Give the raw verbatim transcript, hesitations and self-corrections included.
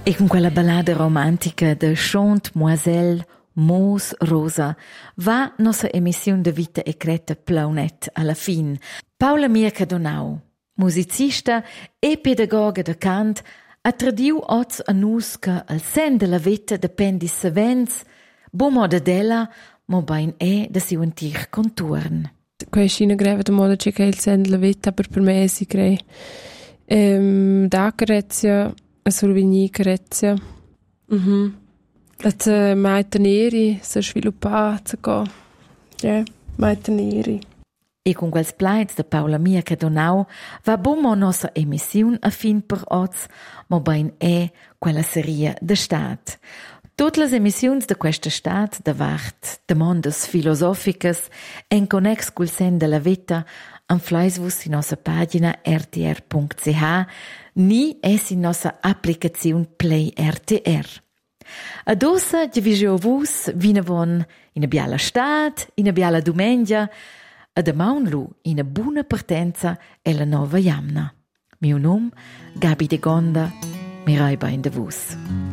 E con quella ballada romantica de Chante-Moiselle, Moos Rosa, va nostra emissione de Vita e Creta plaunet alla fin. Paula Mirka Donau, musicista e pedagoga de cant, ha tradiu oz a nus che al sen de la vita dependi savens, bo moda della, mo bain e da siu antic conturn. Quei scina greva da moda che il sen de la vita per per me si crei. Ehm da carezia, a sorvini carezia. Mhm. At mai teneri, se sviluppata co. Ja, mai teneri. E con quels plaids de Paula Mirka Donau va bommo nostra emissiun a fin per oz, mo bain e quella seria de stat. Tutte le emissioni de questa stat davart demandas filosoficas en connex cul sen de la vita anfleisvus in nostra pagina r t r punct c h ni es in nostra applicazione Play R T R. Ad ossa divigiovus vinavon in a biala stat, in a biala dumengia, ad amaunlu in a buona partenza e la nova jamna. Mio nome, Gabi de Gonda, mi rai bain de vus.